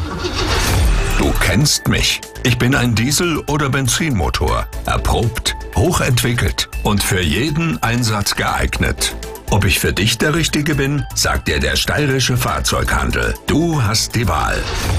Du kennst mich. Ich bin ein Diesel- oder Benzinmotor. Erprobt, hochentwickelt und für jeden Einsatz geeignet. Ob ich für dich der Richtige bin, sagt dir der Steirische Fahrzeughandel. Du hast die Wahl.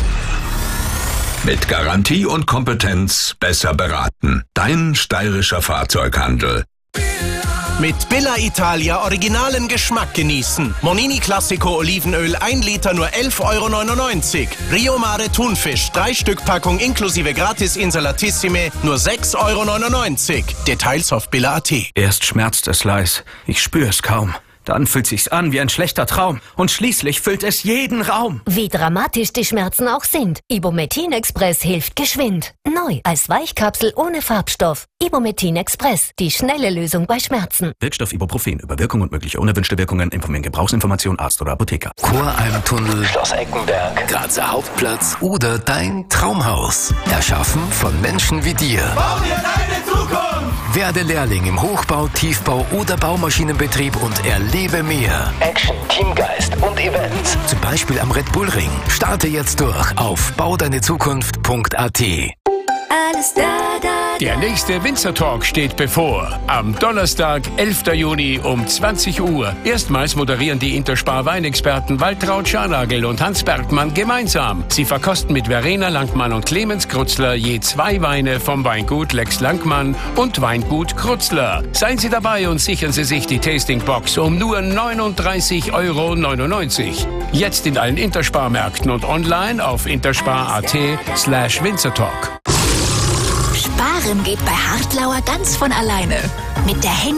Mit Garantie und Kompetenz besser beraten. Dein Steirischer Fahrzeughandel. Mit Billa Italia originalen Geschmack genießen. Monini Classico Olivenöl 1 Liter nur 11,99 €. Rio Mare Thunfisch 3 Stück Packung inklusive Gratis Insalatissime nur 6,99 €. Details auf billa.at. Erst schmerzt es leis, ich spüre es kaum. Dann fühlt sich's an wie ein schlechter Traum. Und schließlich füllt es jeden Raum. Wie dramatisch die Schmerzen auch sind. Ibumetin Express hilft geschwind. Neu als Weichkapsel ohne Farbstoff. Ibumetin Express, die schnelle Lösung bei Schmerzen. Wirkstoff Ibuprofen. Über Wirkung und mögliche unerwünschte Wirkungen informieren Gebrauchsinformation Arzt oder Apotheker. Choralmtunnel, Schloss Eckenberg, Grazer Hauptplatz oder dein Traumhaus. Erschaffen von Menschen wie dir. Bau dir deine Zukunft! Werde Lehrling im Hochbau, Tiefbau oder Baumaschinenbetrieb und erlebe mehr. Action, Teamgeist und Events. Zum Beispiel am Red Bull Ring. Starte jetzt durch auf baudeinezukunft.at. Alles da. Der nächste Winzer Talk steht bevor. Am Donnerstag, 11. Juni um 20 Uhr. Erstmals moderieren die Interspar Weinexperten Waltraud Scharnagel und Hans Bergmann gemeinsam. Sie verkosten mit Verena Langmann und Clemens Krutzler je 2 Weine vom Weingut Lex Langmann und Weingut Krutzler. Seien Sie dabei und sichern Sie sich die Tastingbox um nur 39,99 €. Jetzt in allen Interspar-Märkten und online auf interspar.at/Winzertalk. Sparen geht bei Hartlauer ganz von alleine. Mit der